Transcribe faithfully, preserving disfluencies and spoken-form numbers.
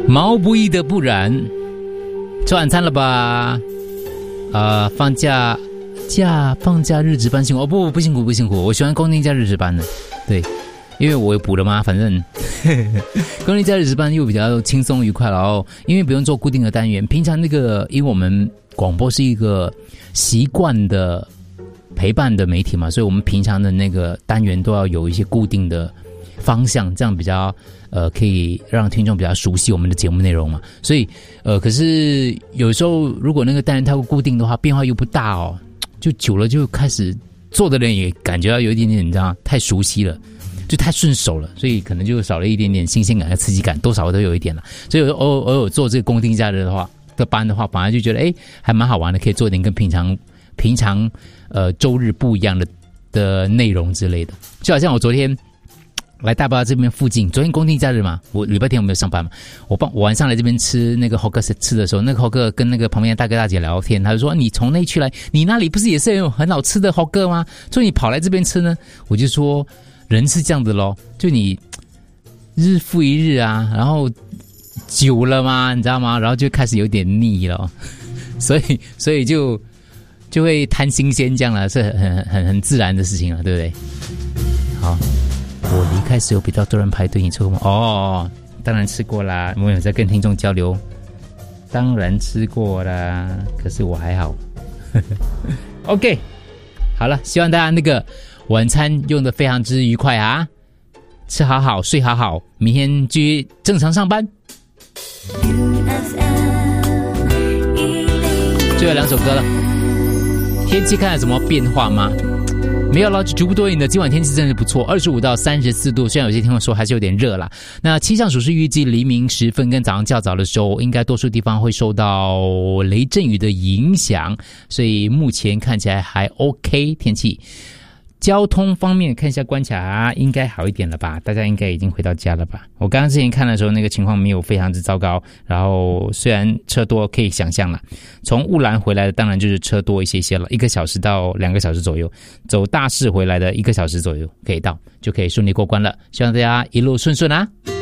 毛不易的不然。吃晚餐了吧？呃，放假假放假日值班辛苦哦，不不辛苦不辛苦，我喜欢公定假日值班的，对，因为我有补了嘛，反正公定假日值班又比较轻松愉快了哦，因为不用做固定的单元，平常那个因为我们广播是一个习惯的陪伴的媒体嘛，所以我们平常的那个单元都要有一些固定的方向，这样比较呃可以让听众比较熟悉我们的节目内容嘛。所以呃，可是有时候如果那个单元太过固定的话，变化又不大哦，就久了就开始做的人也感觉到有一点点，你知道太熟悉了，就太顺手了，所以可能就少了一点点新鲜感和刺激感，多少都有一点了。所以偶偶尔做这个公定假日的话的班的话，本来就觉得哎还蛮好玩的，可以做一点跟平常平常呃周日不一样的的内容之类的。就好像我昨天来大巴这边附近，昨天公定假日嘛，我礼拜天我没有上班嘛，我帮我晚上来这边吃那个 hawker 吃的时候，那个 hawker 跟那个旁边的大哥大姐聊天，他就说你从那区来，你那里不是也是有很好吃的 hawker 吗？所以你跑来这边吃呢？我就说人是这样的咯，就你日复一日啊，然后久了嘛，你知道吗？然后就开始有点腻了，所以所以就就会贪新鲜，这样啦，是很很很自然的事情了，对不对？好。我离开时有比较多人排队，你吃过吗？哦，当然吃过啦，我有在跟听众交流，当然吃过啦，可是我还好。OK， 好了，希望大家那个晚餐用得非常之愉快啊，吃好好，睡好好，明天继续正常上班。最后两首歌了，天气看有什么变化吗？没有了，就逐步多云的。今晚天气真的不错，二十五到三十四度。虽然有些听众说还是有点热啦。那气象署是预计黎明时分跟早上较早的时候，应该多数地方会受到雷阵雨的影响，所以目前看起来还 OK 天气。交通方面看一下关卡，应该好一点了吧？大家应该已经回到家了吧？我刚刚之前看的时候，那个情况没有非常之糟糕。然后虽然车多，可以想象啦，从乌兰回来的当然就是车多一些些了，一个小时到两个小时左右。走大市回来的一个小时左右可以到，就可以顺利过关了。希望大家一路顺顺啊！